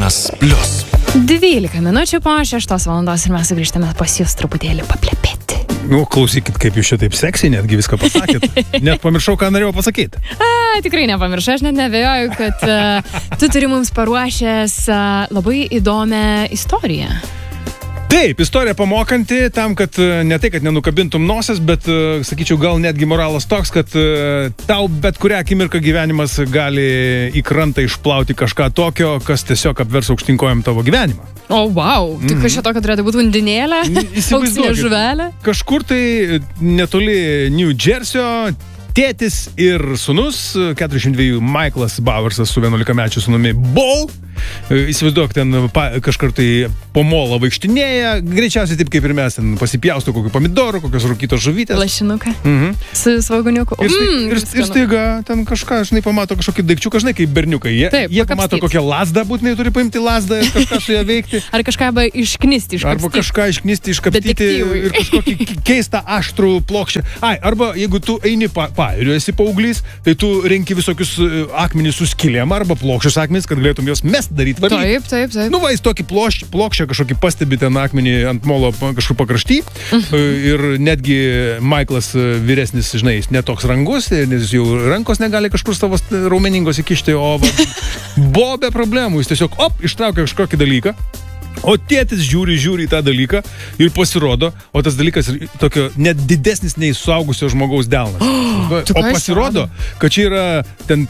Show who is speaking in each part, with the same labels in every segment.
Speaker 1: 12 minučių po 6 valandos ir mes sugrįžtame pas jūs truputėlį paplepėti.
Speaker 2: Nu, klausykit, kaip jūs šitaip seksiai netgi viską pasakėt. Net pamiršau, ką norėjau pasakyti.
Speaker 1: Tikrai nepamiršau, aš net nebejoju, kad tu turi mums paruošęs labai įdomią istoriją.
Speaker 2: Taip, istorija pamokanti tam, kad ne tai, kad nenukabintum nosies, bet, sakyčiau, gal netgi moralas toks, kad tau bet kurią akimirką gyvenimas gali į krantą išplauti kažką tokio, kas tiesiog apvers aukštinkojam tavo gyvenimą.
Speaker 1: O, wow, tai kažką tokio turėtų būti vandenėlė, auksinė žuvelė.
Speaker 2: Kažkur tai netoli New Jersey tėtis ir sūnus, 42 Michaelas Bowersas su 11-mečiu sūnumi Ball. Įsivaizduok, ten kažkur tai po molą vaikštinėja, greičiausiai taip kaip ir mes, ten pasipjausto kokių pomidorų, kokios rūkytos žuvytės.
Speaker 1: Lašinuką. Su svaguniuku.
Speaker 2: Ir staiga ten kažką, žinai, pamato kažkokį daikčiuką, žinai, kaip berniukai. Jie pamato kokią lazdą, būtinai turi paimti lazdą ir kažką su ją veikti.
Speaker 1: Ar kažką išknisti, iškapstyti.
Speaker 2: Arba kažką išknisti, iškapstyti ir kažkokį keistą aštrų plokščią. Arba jeigu tu eini ir esi paauglys, tai tu renki visokius akmenis su skylėm arba plokščius akmenis, kad galėtum juos mest daryti varyti.
Speaker 1: Taip.
Speaker 2: Nu, va, jis tokį plokščią kažkokį pastebi ten akmenį ant molo kažkur pakrašty. Ir netgi Michaelas vyresnis, žinai, jis netoks rangus, nes jis jau rankos negali kažkur savo raumeningos įkišti, o buvo be problemų. Jis tiesiog, ištraukia kažkokį dalyką. O tėtis žiūri į tą dalyką ir pasirodo, o tas dalykas tokio net didesnis nei suaugusio žmogaus delnas. O pasirodo, kad čia yra ten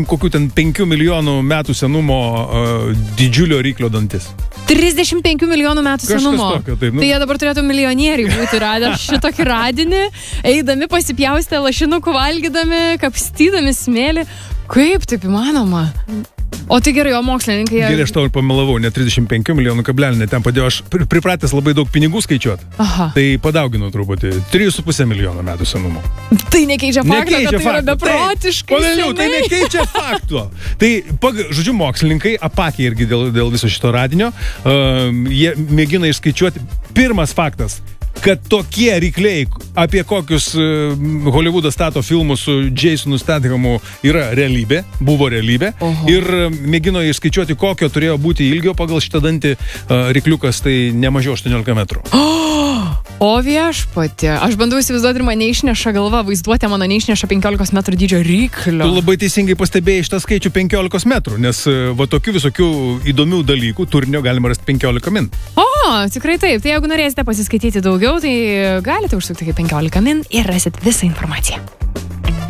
Speaker 2: 35 milijonų metų senumo didžiulio ryklio dantis.
Speaker 1: 35 milijonų metų senumo.
Speaker 2: Tokio, taip,
Speaker 1: Tai jie dabar turėtų milijonieriai būti radę šitokį radinį, eidami pasipjaustę lašinukų, valgydami, kapstydami smėlį. Kaip taip įmanoma? O tai gerai, o mokslininkai...
Speaker 2: Gerai, aš tau ir pamelavau, ne 35 milijonų kablelinė, ten padėjau, aš pripratęs labai daug pinigų skaičiuoti.
Speaker 1: Aha.
Speaker 2: Tai padauginu truputį, 3,5 milijono metų senumo.
Speaker 1: Tai nekeičia fakto, kad tai yra beprotiškai
Speaker 2: seniai. Tai nekeičia fakto. Tai, žodžiu, mokslininkai, apakiai irgi dėl viso šito radinio, jie mėgina išskaičiuoti. Pirmas faktas, kad tokie rykliai, apie kokius Hollywoodas stato filmus su Jasonu Stathamu, yra realybė, buvo realybė.
Speaker 1: Oho.
Speaker 2: Ir mėgino išskaičiuoti, kokio turėjo būti ilgio pagal šitą dantį rykliukas, tai ne mažiau 18 metrų.
Speaker 1: O viešpatie, aš bandau įsivaizduoti ir mane išneša galva, vaizduotė mano neišneša 15 metrų dydžio ryklio.
Speaker 2: Tu labai teisingai pastebėjai šitą skaičių 15 metrų, nes va tokių visokių įdomių dalykų turinio galima rasti 15 min.
Speaker 1: O, tikrai taip. Tai jeigu norėsite pasiskaityti daugiau, tai galite užsukti 15 min ir rasit visą informaciją.